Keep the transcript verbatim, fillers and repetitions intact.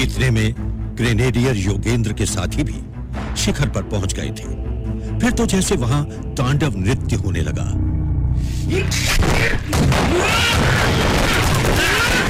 इतने में ग्रेनेडियर योगेंद्र के साथी भी शिखर पर पहुंच गए थे। फिर तो जैसे वहां तांडव नृत्य होने लगा।